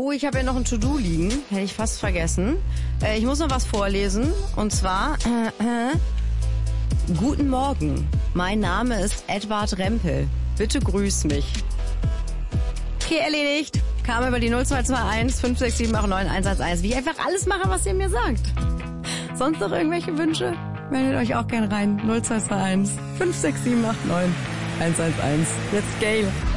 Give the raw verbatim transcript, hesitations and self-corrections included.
Oh, ich habe ja noch ein To-Do liegen. Hätte ich fast vergessen. Äh, ich muss noch was vorlesen. Und zwar, äh, äh, guten Morgen. Mein Name ist Edward Rempel. Bitte grüß mich. Okay, erledigt. Kam über die null zwei zwei eins fünf sechs sieben acht neun eins eins eins. Wie ich einfach alles mache, was ihr mir sagt. Sonst noch irgendwelche Wünsche? Meldet euch auch gern rein. null zwei zwei eins fünf sechs sieben acht neun eins eins eins. Jetzt Gail.